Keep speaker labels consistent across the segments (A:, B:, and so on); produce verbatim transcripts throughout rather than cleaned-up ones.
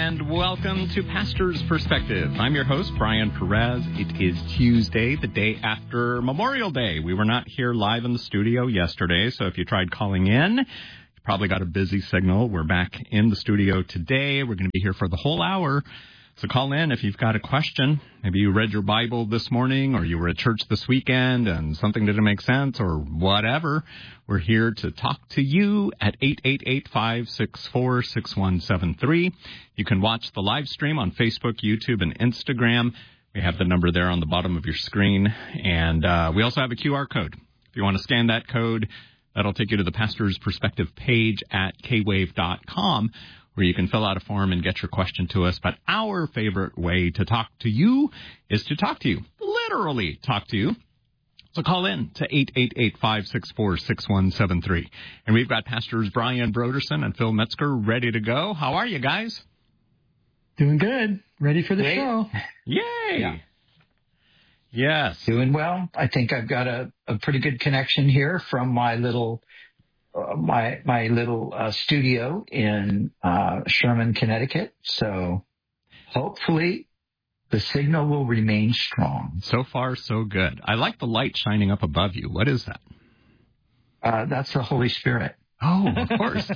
A: and welcome to Pastor's Perspective. I'm your host, Brian Perez. It is Tuesday, the day after Memorial Day. We were not here live in the studio yesterday, so if you tried calling in, you probably got a busy signal. We're back in the studio today. We're going to be here for the whole hour. So call in if you've got a question. Maybe you read your Bible this morning, or you were at church this weekend and something didn't make sense, or whatever. We're here to talk to you at eight eight eight, five six four, six one seven three. You can watch the live stream on Facebook, YouTube, and Instagram. We have the number there on the bottom of your screen. And uh, we also have a Q R code. If you want to scan that code, that'll take you to the Pastor's Perspective page at k wave dot com, where you can fill out a form and get your question to us. But our favorite way to talk to you is to talk to you, literally talk to you. So call in to eight eight eight, five six four, six one seven three. And we've got Pastors Brian Broderson and Phil Metzger ready to go. How are you guys?
B: Doing good. Ready for the Great. show.
A: Yay. Yeah. Yes.
C: Doing well. I think I've got a, a pretty good connection here from my little Uh, my my little uh, studio in uh, Sherman, Connecticut. So hopefully the signal will remain strong.
A: So far, so good. I like the light shining up above you. What is that?
C: Uh, that's the Holy Spirit.
A: Oh, of course.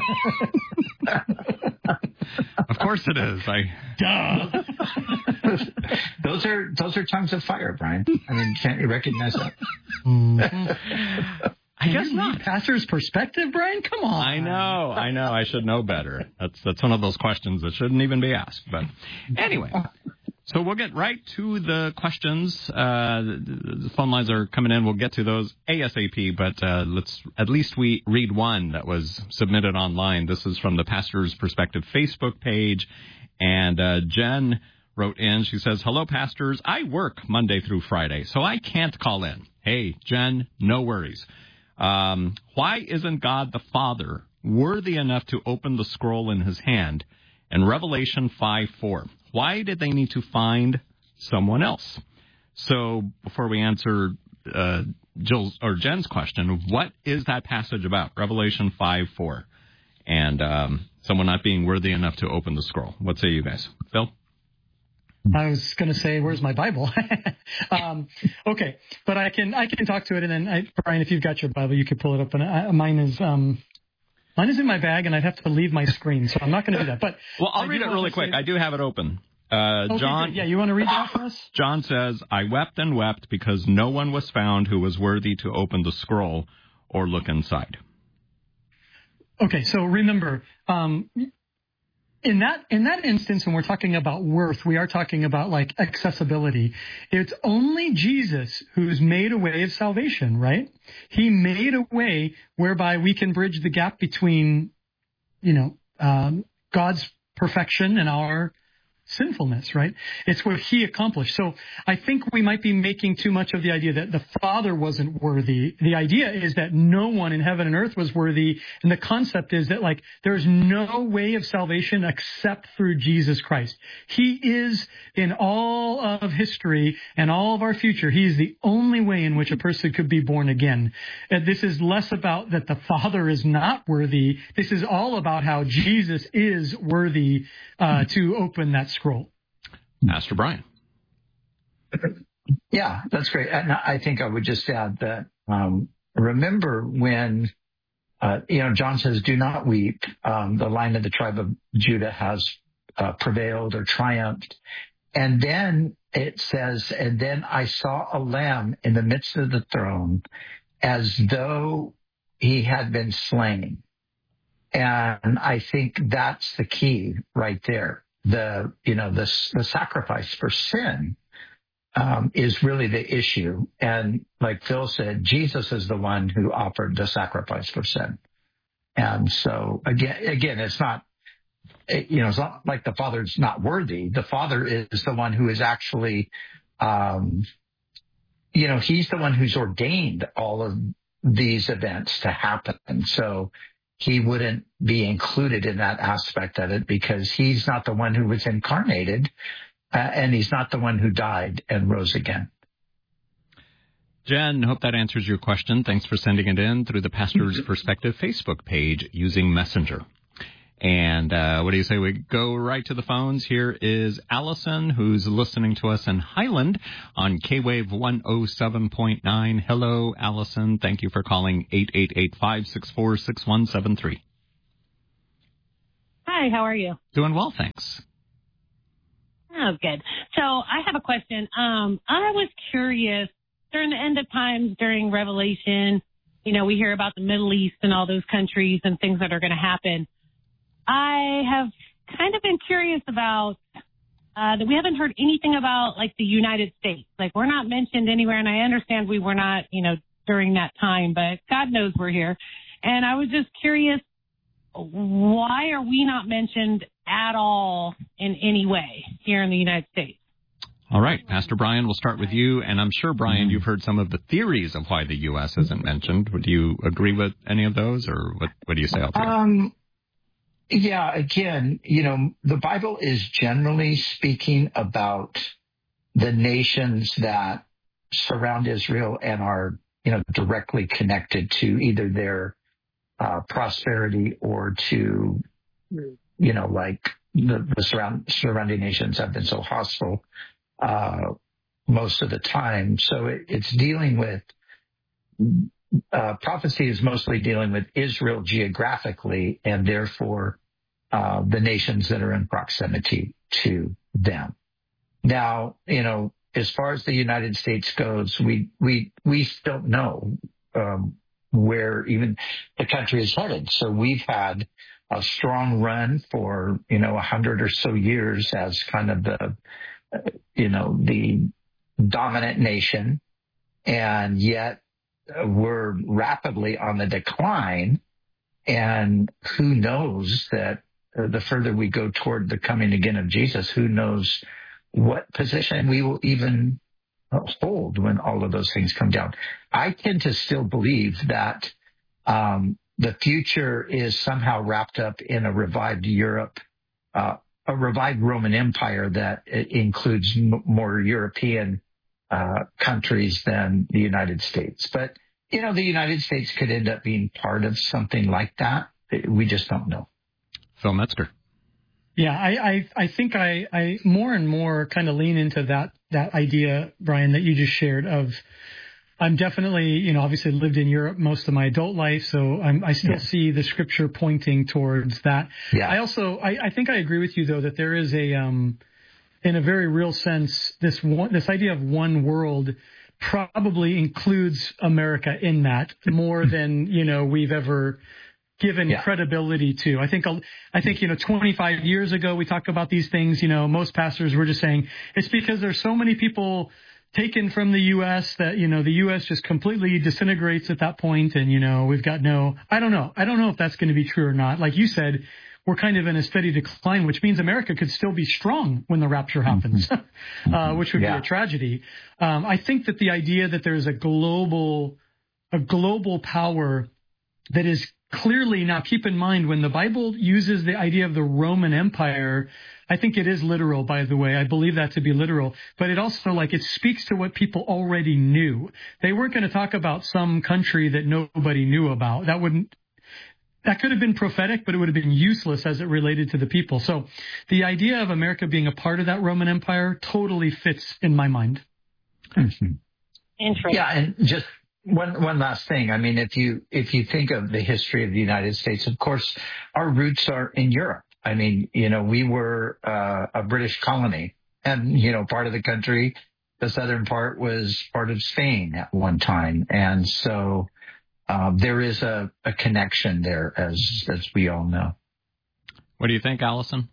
A: Of course it is. I
C: Duh. those are those are tongues of fire, Brian. I mean, can't you recognize that?
B: Mm-hmm.
A: I guess not.
B: Pastor's Perspective, Brian? Come on.
A: I know, I know. I should know better. That's that's one of those questions that shouldn't even be asked. But anyway, so we'll get right to the questions. Uh, the, the phone lines are coming in. We'll get to those ASAP, but uh, let's at least we read one that was submitted online. This is from the Pastor's Perspective Facebook page, and uh, Jen wrote in. She says, "Hello, pastors. I work Monday through Friday, so I can't call in." Hey, Jen, no worries. Um, why isn't God the Father worthy enough to open the scroll in his hand? In Revelation five four, why did they need to find someone else? So before we answer uh, Jill's or Jen's question, what is that passage about? Revelation five four, and um, someone not being worthy enough to open the scroll. What say you guys? Phil?
B: I was going to say, where's my Bible? um, okay, but I can I can talk to it, and then I, Brian, if you've got your Bible, you could pull it up. And I, mine is um, mine is in my bag, and I'd have to leave my screen, so I'm not going to do that. But
A: well, I'll
B: I
A: read it really quick.
B: Say,
A: I do have it open. Uh,
B: okay,
A: John,
B: good. Yeah, you want to read that for us?
A: John says, "I wept and wept because no one was found who was worthy to open the scroll or look inside."
B: Okay, so remember. Um, In that in that instance, when we're talking about worth, we are talking about like accessibility. It's only Jesus who's made a way of salvation, right? He made a way whereby we can bridge the gap between, you know, um, God's perfection and our sinfulness, right? It's what he accomplished. So I think we might be making too much of the idea that the Father wasn't worthy. The idea is that no one in heaven and earth was worthy. And the concept is that like there's no way of salvation except through Jesus Christ. He is in all of history and all of our future. He is the only way in which a person could be born again. And this is less about that the Father is not worthy. This is all about how Jesus is worthy uh, to open that scroll.
A: Pastor Brian.
C: Yeah, that's great. And I think I would just add that um, remember when, uh, you know, John says, "Do not weep. Um, the Lion of the tribe of Judah has uh, prevailed or triumphed." And then it says, "And then I saw a lamb in the midst of the throne as though he had been slain." And I think that's the key right there. The, you know, the, the sacrifice for sin um, is really the issue. And like Phil said, Jesus is the one who offered the sacrifice for sin. And so again, again, it's not, you know, it's not like the Father's not worthy. The Father is the one who is actually, um, you know, he's the one who's ordained all of these events to happen. So he wouldn't be included in that aspect of it because he's not the one who was incarnated, uh, and he's not the one who died and rose again.
A: Jen, hope that answers your question. Thanks for sending it in through the Pastor's Perspective Facebook page using Messenger. And uh, what do you say we go right to the phones? Here is Allison, who's listening to us in Highland on K-Wave one oh seven point nine. Hello, Allison. Thank you for calling eight eight eight, five six four, six one seven three.
D: Hi, how are you?
A: Doing well, thanks.
D: Oh, good. So I have a question. Um, I was curious, during the end of times, during Revelation, you know, we hear about the Middle East and all those countries and things that are going to happen. I have kind of been curious about uh, that we haven't heard anything about, like, the United States. Like, we're not mentioned anywhere, and I understand we were not, you know, during that time, but God knows we're here. And I was just curious, why are we not mentioned at all in any way here in the United States?
A: All right, Pastor Brian, we'll start with you. And I'm sure, Brian, you've heard some of the theories of why the U S isn't mentioned. Would you agree with any of those, or what, what do you say altogether?
C: Um, yeah, again, you know, the Bible is generally speaking about the nations that surround Israel and are, you know, directly connected to either their uh, prosperity or to, you know, like the, the surround, surrounding nations have been so hostile uh, most of the time. So it, it's dealing with, uh, prophecy is mostly dealing with Israel geographically and therefore uh, the nations that are in proximity to them. Now, you know, as far as the United States goes, we, we, we don't know um, where even the country is headed. So we've had a strong run for, you know, a hundred or so years as kind of the, you know, the dominant nation, and yet we're rapidly on the decline. And who knows that the further we go toward the coming again of Jesus, who knows what position we will even hold when all of those things come down. I tend to still believe that um, the future is somehow wrapped up in a revived Europe, uh, a revived Roman Empire that includes m- more European uh, countries than the United States. But, you know, the United States could end up being part of something like that. We just don't know.
A: Phil Metzger.
B: Yeah, I, I, I think I, I more and more kind of lean into that, that idea, Brian, that you just shared of, I'm definitely, you know, obviously lived in Europe most of my adult life, so I'm, I still yeah. see the scripture pointing towards that.
C: Yeah.
B: I also, I, I think I agree with you, though, that there is a, um, in a very real sense, this one, this idea of one world probably includes America in that more than, you know, we've ever given yeah. credibility to. I think, I think, you know, twenty-five years ago, we talked about these things, you know, most pastors were just saying it's because there's so many people taken from the U S that, you know, the U S just completely disintegrates at that point. And, you know, we've got no, I don't know. I don't know if that's going to be true or not. Like you said, we're kind of in a steady decline, which means America could still be strong when the rapture happens, mm-hmm. uh, which would yeah. be a tragedy. Um, I think that the idea that there's a global, a global power that is clearly, now keep in mind, when the Bible uses the idea of the Roman Empire, I think it is literal, by the way. I believe that to be literal. But it also, like, it speaks to what people already knew. They weren't going to talk about some country that nobody knew about. That wouldn't, that could have been prophetic, but it would have been useless as it related to the people. So the idea of America being a part of that Roman Empire totally fits in my mind.
C: Mm-hmm.
D: Interesting.
C: Yeah, and just One one last thing. I mean, if you if you think of the history of the United States, of course, our roots are in Europe. I mean, you know, we were uh, a British colony, and you know, part of the country, the southern part, was part of Spain at one time, and so um, there is a, a connection there, as as we all know.
A: What do you think, Allison?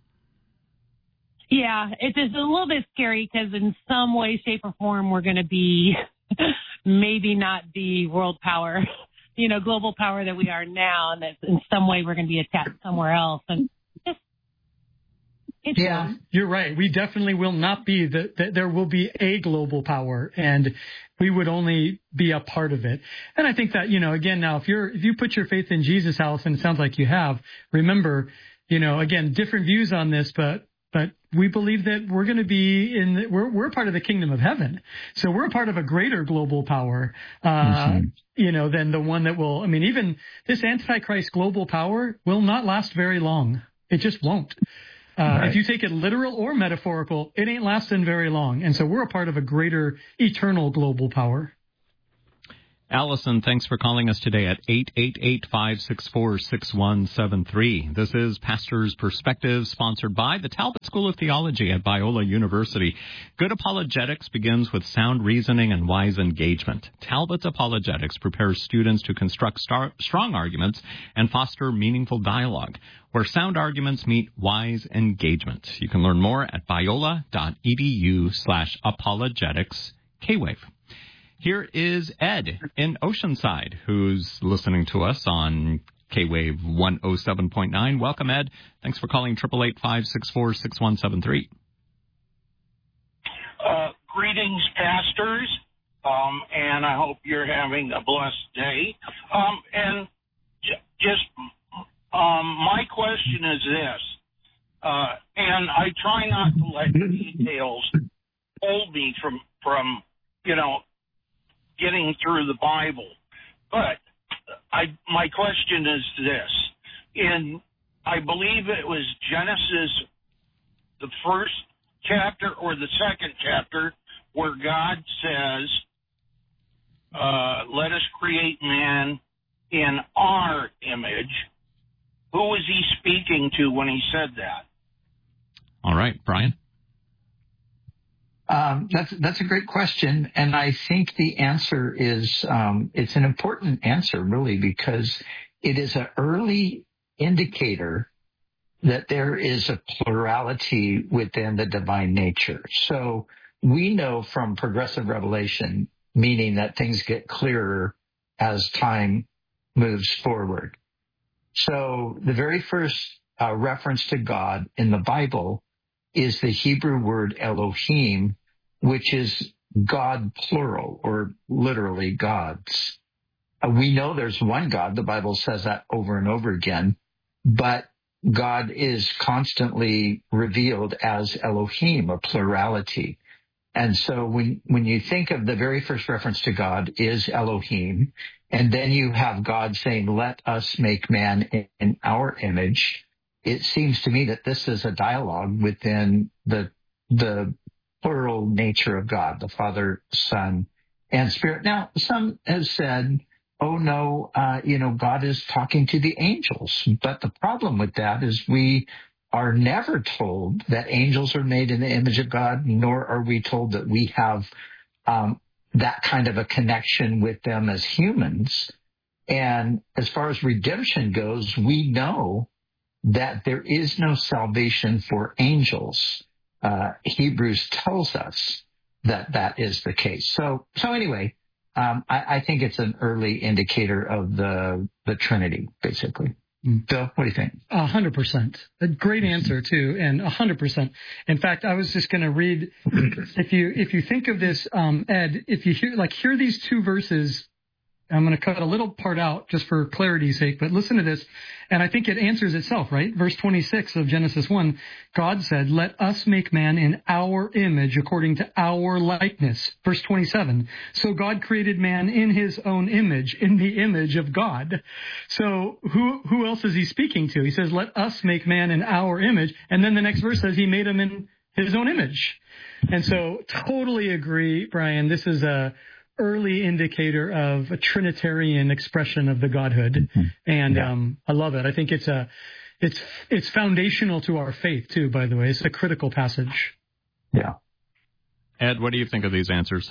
D: Yeah, it's just a little bit scary because in some way, shape, or form, we're going to be maybe not the world power, you know, global power that we are now, and that in some way we're going to be attacked somewhere else. And just, it's
B: yeah, fun. You're right. We definitely will not be the, the, there will be a global power, and we would only be a part of it. And I think that, you know, again, now if you're, if you put your faith in Jesus, Allison, it sounds like you have, remember, you know, again, different views on this, but But we believe that we're going to be in, the, we're, we're part of the kingdom of heaven. So we're part of a greater global power, uh, mm-hmm. you know, than the one that will, I mean, even this Antichrist global power will not last very long. It just won't. Uh, right. If you take it literal or metaphorical, it ain't lasting very long. And so we're a part of a greater eternal global power.
A: Allison, thanks for calling us today at eight eight eight, five six four, six one seven three. This is Pastor's Perspective, sponsored by the Talbot School of Theology at Biola University. Good apologetics begins with sound reasoning and wise engagement. Talbot's apologetics prepares students to construct star- strong arguments and foster meaningful dialogue, where sound arguments meet wise engagement. You can learn more at biola.edu slash apologetics K-Wave. Here is Ed in Oceanside, who's listening to us on K-Wave one oh seven point nine. Welcome, Ed. Thanks for calling eight eight eight, five six four, six one seven three.
E: Uh, greetings, pastors, um, and I hope you're having a blessed day. Um, and j- just um, my question is this, uh, and I try not to let details hold me from, from you know, getting through the Bible. But I, my question is this. In, I believe it was Genesis, the first chapter or the second chapter, where God says, uh, let us create man in our image. Who was he speaking to when he said that?
A: All right, Brian.
C: Um, that's that's a great question, and I think the answer is um, it's an important answer, really, because it is an early indicator that there is a plurality within the divine nature. So we know from progressive revelation, meaning that things get clearer as time moves forward. So the very first uh, reference to God in the Bible is the Hebrew word Elohim, which is God plural, or literally gods. Uh, we know there's one God. The Bible says that over and over again, but God is constantly revealed as Elohim, a plurality. And so when, when you think of the very first reference to God is Elohim, and then you have God saying, let us make man in, in our image, it seems to me that this is a dialogue within the the plural nature of God, the Father, Son, and Spirit. Now, some have said, oh, no, uh, you know, God is talking to the angels. But the problem with that is we are never told that angels are made in the image of God, nor are we told that we have um, that kind of a connection with them as humans. And as far as redemption goes, we know that there is no salvation for angels. Uh, Hebrews tells us that that is the case. So, so anyway, um, I, I think it's an early indicator of the the Trinity, basically. Mm. Bill, what do you think?
B: A hundred percent. A great answer too, and a hundred percent. In fact, I was just going to read. If you if you think of this, um, Ed, if you hear like hear these two verses. I'm going to cut a little part out just for clarity's sake, but listen to this, and I think it answers itself, right? Verse twenty-six of Genesis one, God said, let us make man in our image according to our likeness. Verse twenty-seven, so God created man in his own image, in the image of God. So who who else is he speaking to? He says, let us make man in our image, and then the next verse says he made him in his own image. And so totally agree, Brian, this is a early indicator of a Trinitarian expression of the Godhood. And yeah. um, I love it. I think it's a, it's, it's foundational to our faith too, by the way. It's a critical passage.
C: Yeah.
A: Ed, what do you think of these answers?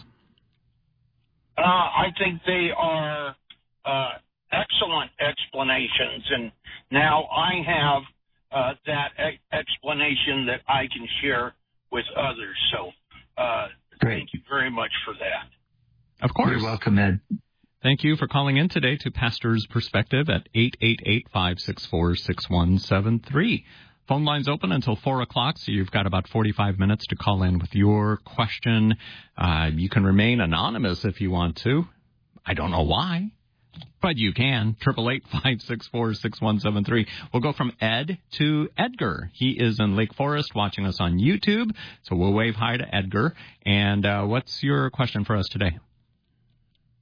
E: Uh, I think they are uh, excellent explanations. And now I have uh, that e- explanation that I can share with others. So uh, thank you very much for that.
A: Of course.
C: You're welcome, Ed.
A: Thank you for calling in today to Pastor's Perspective at eight eight eight, five six four, six one seven three. Phone lines open until four o'clock, so you've got about forty-five minutes to call in with your question. Uh, you can remain anonymous if you want to. I don't know why, but you can. eight eight eight, five six four, six one seven three. We'll go from Ed to Edgar. He is in Lake Forest watching us on YouTube, so we'll wave hi to Edgar. And uh, what's your question for us today?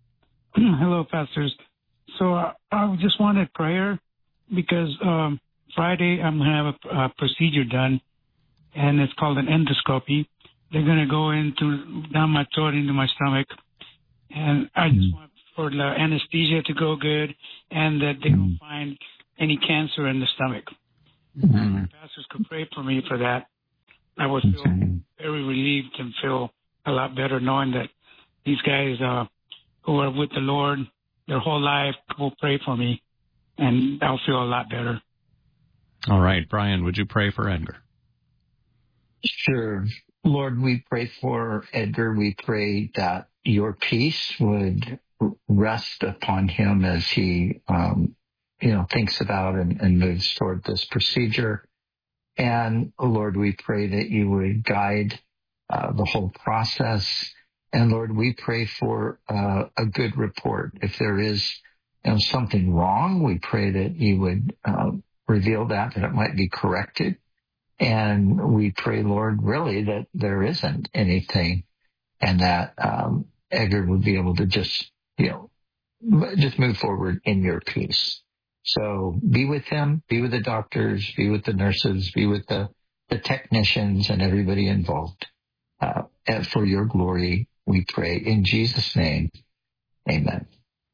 F: Hello, pastors. So uh, I just wanted prayer because um, Friday, I'm going to have a, a procedure done, and it's called an endoscopy. They're going to go into down my throat into my stomach, and I just
C: Mm-hmm.
F: want for the anesthesia to go good, and that they don't find any cancer in the stomach.
C: Mm-hmm.
F: If pastors could pray for me for that, I would feel
C: Okay.
F: very relieved and feel a lot better knowing that these guys uh, who are with the Lord their whole life will pray for me, and I'll feel a lot better.
A: All right, Brian, would you pray for Edgar?
C: Sure. Lord, we pray for Edgar. We pray that your peace would rest upon him as he, um, you know, thinks about and, and moves toward this procedure. And Lord, we pray that you would guide uh, the whole process. And Lord, we pray for uh, a good report. If there is, you know, something wrong, we pray that you would uh, reveal that, that it might be corrected. And we pray, Lord, really that there isn't anything, and that um, Edgar would be able to just, you know, just move forward in your peace. So be with him, be with the doctors, be with the nurses, be with the, the technicians and everybody involved. Uh, and for your glory, we pray in Jesus' name. Amen.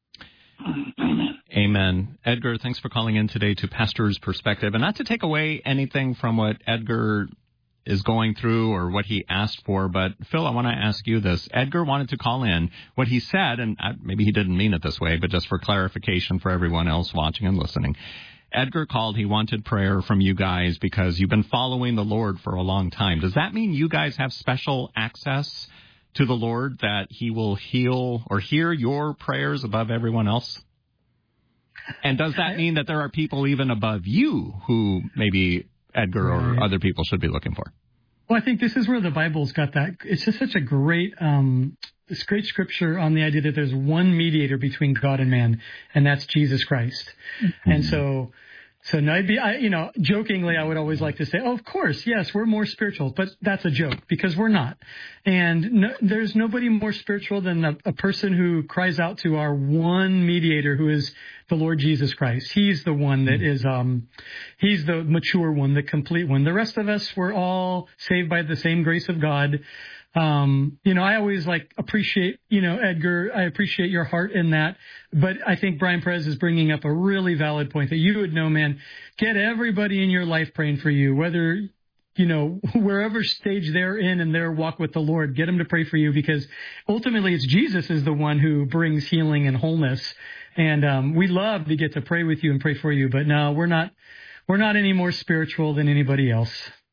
F: Amen.
A: Amen. Edgar, thanks for calling in today to Pastor's Perspective. And not to take away anything from what Edgar is going through or what he asked for, but Phil, I want to ask you this. Edgar wanted to call in. What he said, and maybe he didn't mean it this way, but just for clarification for everyone else watching and listening, Edgar called, he wanted prayer from you guys because you've been following the Lord for a long time. Does that mean you guys have special access to the Lord, that he will heal or hear your prayers above everyone else? And does that mean that there are people even above you who maybe Edgar or
B: Right.
A: other people should be looking for?
B: Well, I think this is where the Bible's got that. It's just such a great, um, this great scripture on the idea that there's one mediator between God and man, and that's Jesus Christ. Mm-hmm. And so, so no, I'd be, I, you know, jokingly, I would always like to say, oh, of course, yes, we're more spiritual, but that's a joke because we're not. And no, there's nobody more spiritual than a, a person who cries out to our one mediator, who is the Lord Jesus Christ. He's the one that is, um, he's the mature one, the complete one. The rest of us, we're all saved by the same grace of God. Um, you know, I always like appreciate, you know, Edgar, I appreciate your heart in that, but I think Brian Perez is bringing up a really valid point that you would know, man, get everybody in your life praying for you, whether, you know, wherever stage they're in in their walk with the Lord, get them to pray for you, because ultimately it's Jesus is the one who brings healing and wholeness. And, um, we love to get to pray with you and pray for you, but no, we're not, we're not any more spiritual than anybody else.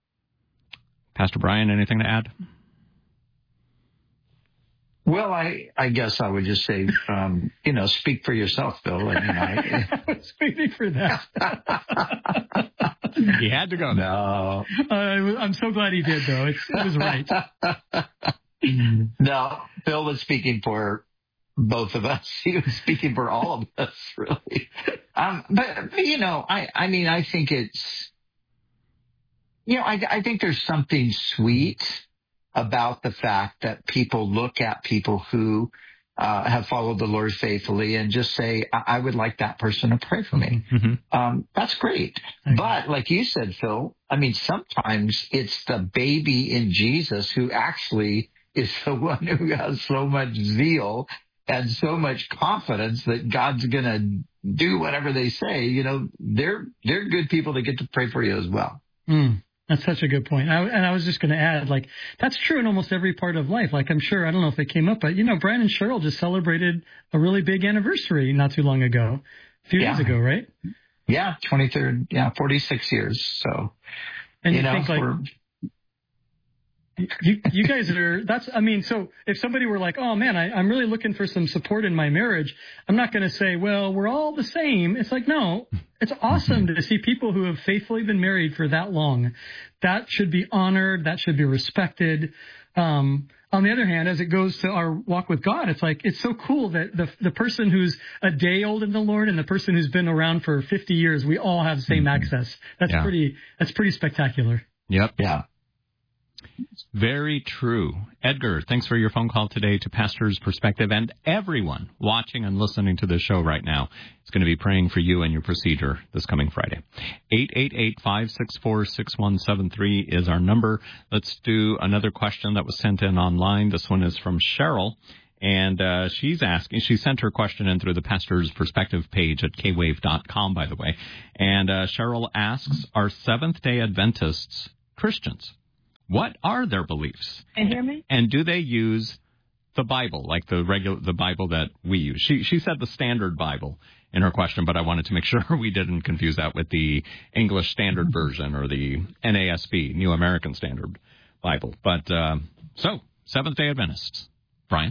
A: Pastor Brian, anything to add?
C: Well, I, I guess I would just say, um, you know, speak for yourself, Bill. I mean, I,
B: I was waiting for that.
A: He had to go.
C: No.
B: Uh, I'm so glad he did, though. It's, it was right.
C: No, Bill was speaking for both of us. He was speaking for all of us, really. Um, but, but, you know, I, I mean, I think it's, you know, I, I think there's something sweet about the fact that people look at people who uh, have followed the Lord faithfully and just say, I, I would like that person to pray for me.
A: Mm-hmm.
C: Um, that's great. Okay. But like you said, Phil, I mean, sometimes it's the baby in Jesus who actually is the one who has so much zeal and so much confidence that God's going to do whatever they say. You know, they're, they're good people to get to pray for you as well.
B: Mm. That's such a good point. I, and I was just going to add, like, that's true in almost every part of life. Like, I'm sure, I don't know if it came up, but, you know, Brian and Cheryl just celebrated a really big anniversary not too long ago, a few
C: yeah.
B: days ago, right?
C: Yeah, twenty-third, yeah, forty-six years. So,
B: and you,
C: you know,
B: think, like,
C: for...
B: you, you guys are, that's, I mean, so if somebody were like, oh man, I, I'm really looking for some support in my marriage, I'm not going to say, well, we're all the same. It's like, no, it's awesome to see people who have faithfully been married for that long. That should be honored. That should be respected. Um, on the other hand, as it goes to our walk with God, it's like, it's so cool that the the person who's a day old in the Lord and the person who's been around for fifty years, we all have the same access. That's yeah. pretty, that's pretty spectacular.
A: Yep.
C: Yeah.
A: Very true. Edgar, thanks for your phone call today to Pastor's Perspective, and everyone watching and listening to this show right now is going to be praying for you and your procedure this coming Friday. eight eight eight, five six four, six one seven three is our number. Let's do another question that was sent in online. This one is from Cheryl, and uh, she's asking, she sent her question in through the Pastor's Perspective page at k wave dot com, by the way. And uh, Cheryl asks, are Seventh-day Adventists Christians? What are their beliefs?
D: Can you hear me?
A: And do they use the Bible, like the regular the Bible that we use? She she said the Standard Bible in her question, but I wanted to make sure we didn't confuse that with the English Standard Version or the N A S B, New American Standard Bible. But uh, so, Seventh-day Adventists. Brian?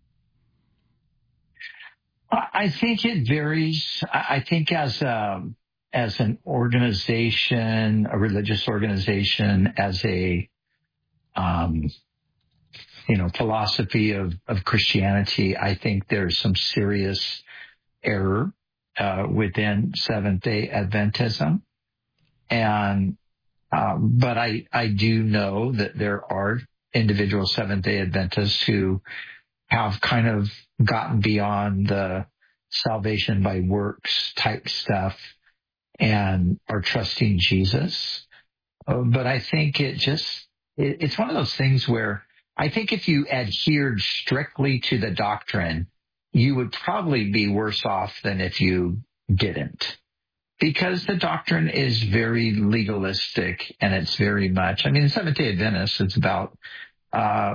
C: I think it varies. I think as a, as an organization, a religious organization, as a Um, you know, philosophy of, of Christianity, I think there's some serious error uh, within Seventh-day Adventism. And, um, but I, I do know that there are individual Seventh-day Adventists who have kind of gotten beyond the salvation by works type stuff and are trusting Jesus. Uh, but I think it just, it's one of those things where I think if you adhered strictly to the doctrine, you would probably be worse off than if you didn't. Because the doctrine is very legalistic and it's very much, I mean, the Seventh-day Adventists, it's about, uh,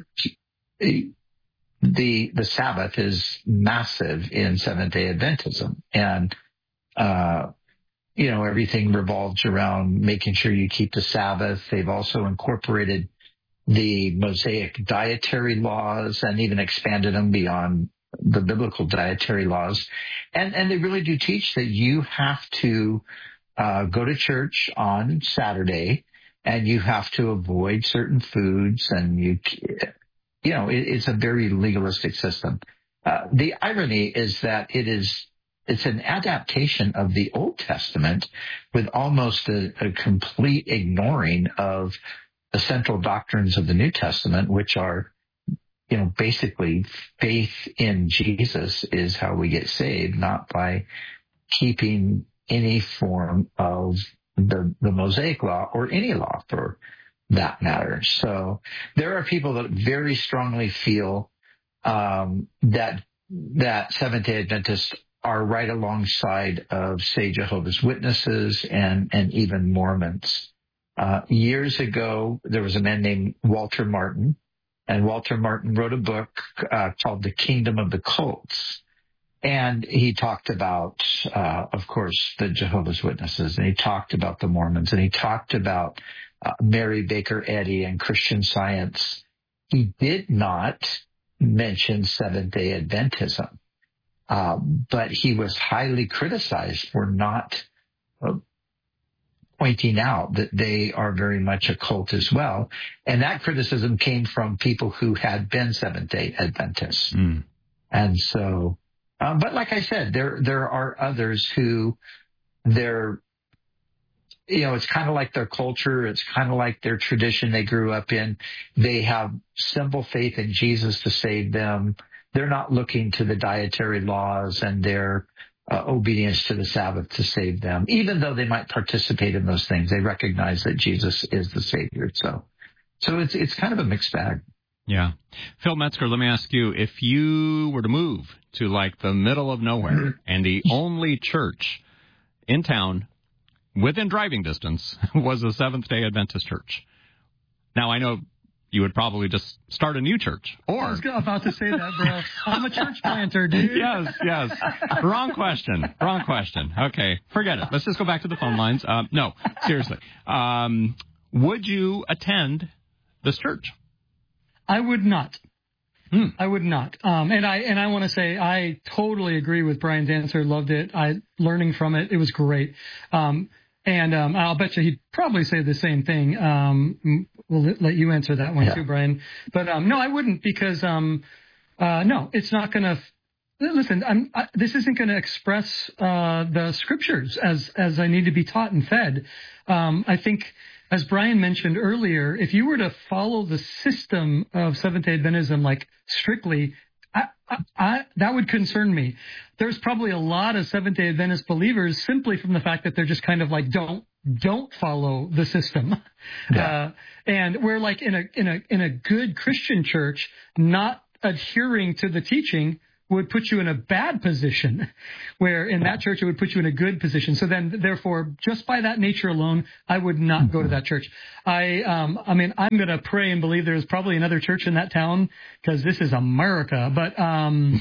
C: the, the Sabbath is massive in Seventh-day Adventism. And, uh, you know, everything revolves around making sure you keep the Sabbath. They've also incorporated the Mosaic dietary laws and even expanded them beyond the biblical dietary laws. And, and they really do teach that you have to uh, go to church on Saturday and you have to avoid certain foods, and you, you know, it, it's a very legalistic system. Uh, the irony is that it is It's an adaptation of the Old Testament with almost a, a complete ignoring of the central doctrines of the New Testament, which are, you know, basically faith in Jesus is how we get saved, not by keeping any form of the, the Mosaic law or any law for that matter. So there are people that very strongly feel um, that that Seventh-day Adventists are right alongside of, say, Jehovah's Witnesses and, and even Mormons. Uh, years ago, there was a man named Walter Martin, and Walter Martin wrote a book uh, called The Kingdom of the Cults. And he talked about, uh, of course, the Jehovah's Witnesses, and he talked about the Mormons, and he talked about uh, Mary Baker Eddy and Christian Science. He did not mention Seventh-day Adventism. Uh, but he was highly criticized for not uh, pointing out that they are very much a cult as well. And that criticism came from people who had been Seventh-day Adventists. Mm. And so, um, but like I said, there there are others who they're, you know, it's kind of like their culture. It's kind of like their tradition they grew up in. They have simple faith in Jesus to save them. They're not looking to the dietary laws and their uh, obedience to the Sabbath to save them. Even though they might participate in those things, they recognize that Jesus is the Savior. So, so it's it's kind of a mixed bag.
A: Yeah. Phil Metzger, let me ask you, if you were to move to like the middle of nowhere and the only church in town within driving distance was a Seventh-day Adventist church. Now, I know you would probably just start a new church. Or
B: I was about to say that, bro. I'm a church planter, dude.
A: Yes, yes. Wrong question. Wrong question. Okay, forget it. Let's just go back to the phone lines. Uh, no, seriously. Um, would you attend this church?
B: I would not.
A: Hmm.
B: I would not. Um, and I and I want to say I totally agree with Brian's answer. Loved it. I learning from it. It was great. Um, And um, I'll bet you he'd probably say the same thing. Um, we'll let you answer that one yeah. too, Brian. But um, no, I wouldn't because um, uh, no, it's not going to. Listen, I'm, I, this isn't going to express uh, the scriptures as as I need to be taught and fed. Um, I think as Brian mentioned earlier, if you were to follow the system of Seventh-day Adventism, like strictly, I, I, I, that would concern me. There's probably a lot of Seventh-day Adventist believers simply from the fact that they're just kind of like, don't, don't follow the system. Yeah. Uh, and we're like in a, in a, in a good Christian church, not adhering to the teaching would put you in a bad position, where in that church it would put you in a good position. So then, therefore, just by that nature alone, I would not go to that church. I, um, I mean, I'm going to pray and believe there's probably another church in that town because this is America. But um,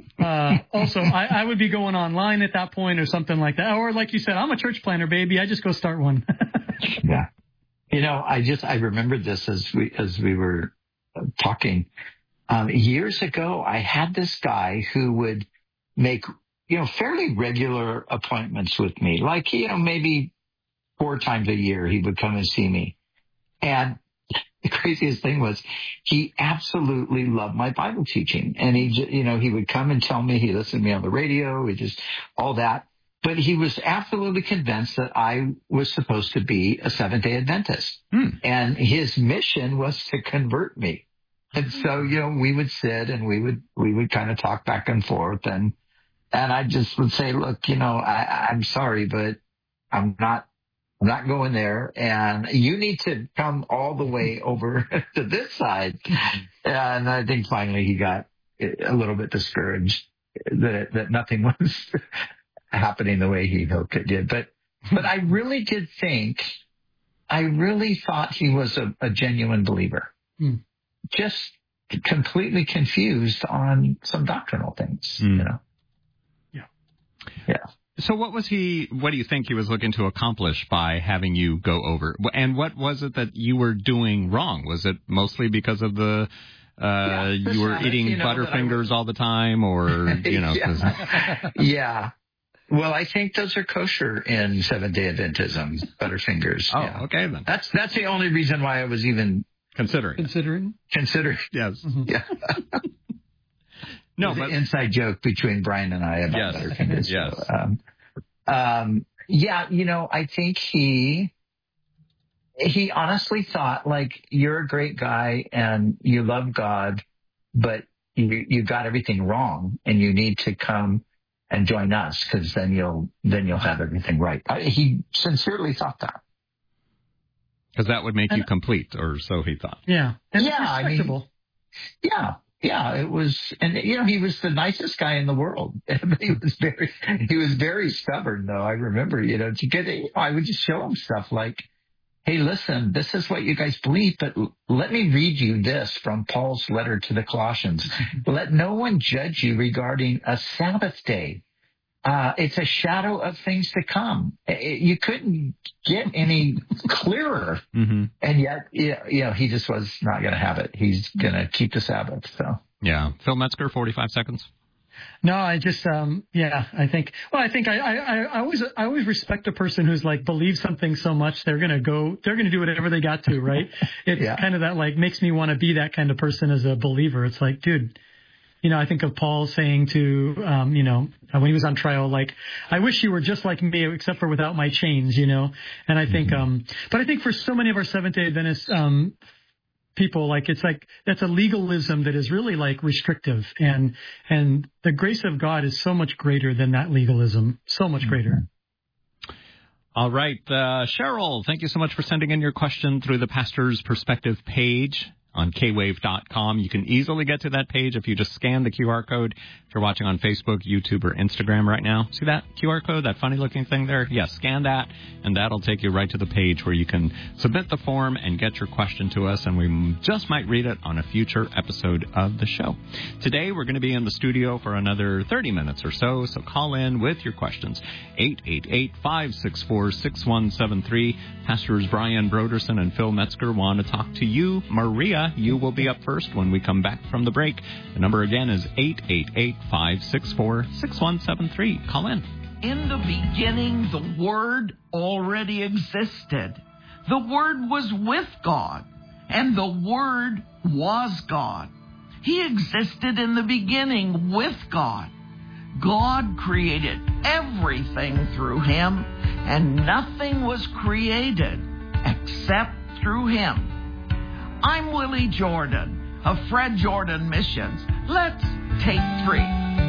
B: uh, also, I, I would be going online at that point or something like that. Or like you said, I'm a church planner, baby. I just go start one.
C: Yeah. You know, I just I remembered this as we as we were talking. Um, years ago, I had this guy who would make, you know, fairly regular appointments with me. Like, you know, maybe four times a year he would come and see me. And the craziest thing was he absolutely loved my Bible teaching. And he, you know, he would come and tell me, he listened to me on the radio, he just, all that. But he was absolutely convinced that I was supposed to be a Seventh-day Adventist. Hmm. And his mission was to convert me. And so, you know, we would sit and we would, we would kind of talk back and forth. And, and I just would say, look, you know, I, I'm sorry, but I'm not, I'm not going there. And you need to come all the way over to this side. And I think finally he got a little bit discouraged that, that nothing was happening the way he hoped it did. But, but I really did think, I really thought he was a, a genuine believer. Hmm. Just completely confused on some doctrinal things, mm. you know?
B: Yeah.
C: Yeah.
A: So what was he, what do you think he was looking to accomplish by having you go over? And what was it that you were doing wrong? Was it mostly because of the, uh, yeah, you were eating you know, Butterfingers all the time or, you know?
C: yeah. yeah. Well, I think those are kosher in Seventh-day Adventism, Butterfingers.
A: Oh,
C: yeah.
A: okay then.
C: That's, that's the only reason why I was even
A: Considering.
B: Considering?
C: Considering.
A: Yes.
C: Mm-hmm. Yeah.
A: No,
C: but an inside joke between Brian and I about
A: yes.
C: Butterfingers.
A: Yes.
C: So, um, um, yeah, you know, I think he, he honestly thought, like, you're a great guy and you love God, but you, you got everything wrong and you need to come and join us because then you'll, then you'll have everything right. I, he sincerely thought that.
A: Because that would make
B: and,
A: you complete, or so he thought.
B: Yeah. And
C: yeah,
B: respectable.
C: I mean, yeah, yeah, it was, and you know, he was the nicest guy in the world. he was very, he was very stubborn, though. I remember, you know, to get, you know, I would just show him stuff like, "Hey, listen, this is what you guys believe, but let me read you this from Paul's letter to the Colossians. Let no one judge you regarding a Sabbath day. Uh, it's a shadow of things to come." It, you couldn't get any clearer. Mm-hmm. And yet, you know, he just was not going to have it. He's going to keep the Sabbath. So,
A: yeah. Phil Metzger, forty-five seconds.
B: No, I just, um, yeah, I think, well, I think I, I, I always, I always respect a person who's like believes something so much they're going to go, they're going to do whatever they got to, right? It's yeah. kind of that like makes me want to be that kind of person as a believer. It's like, dude, you know, I think of Paul saying to, um, you know, when he was on trial, like, I wish you were just like me, except for without my chains, you know? And I think, um, but I think for so many of our Seventh-day Adventist, um, people, like, it's like, that's a legalism that is really like restrictive. And, and the grace of God is so much greater than that legalism. So much greater.
A: All right. Uh, Cheryl, thank you so much for sending in your question through the Pastor's Perspective page on K wave dot com. You can easily get to that page if you just scan the Q R code. If you're watching on Facebook, YouTube, or Instagram right now, see that Q R code, that funny-looking thing there? Yes, scan that, and that'll take you right to the page where you can submit the form and get your question to us, and we just might read it on a future episode of the show. Today, we're going to be in the studio for another thirty minutes or so, so call in with your questions. eight eight eight, five six four, six one seven three. Pastors Brian Brodersen and Phil Metzger want to talk to you. Maria, you will be up first when we come back from the break. The number again is eight eight eight, five six four, six one seven three. Call in.
G: In the beginning, the Word already existed. The Word was with God, and the Word was God. He existed in the beginning with God. God created everything through him, and nothing was created except through him. I'm Willie Jordan of Fred Jordan Missions. Let's take three.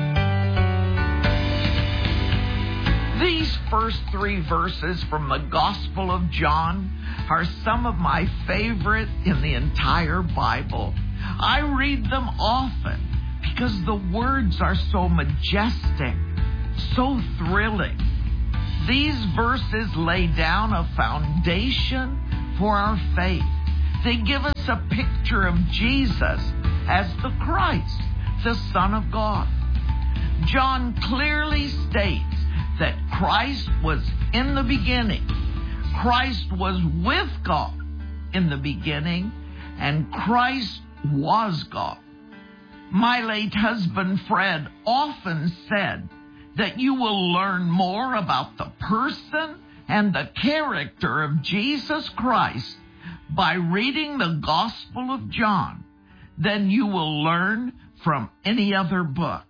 G: These first three verses from the Gospel of John are some of my favorite in the entire Bible. I read them often because the words are so majestic, so thrilling. These verses lay down a foundation for our faith. They give us a picture of Jesus as the Christ, the Son of God. John clearly states that Christ was in the beginning. Christ was with God in the beginning, and Christ was God. My late husband, Fred, often said that you will learn more about the person and the character of Jesus Christ by reading the Gospel of John than you will learn from any other book.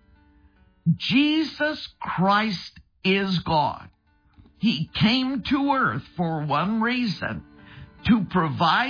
G: Jesus Christ is God. He came to earth for one reason, to provide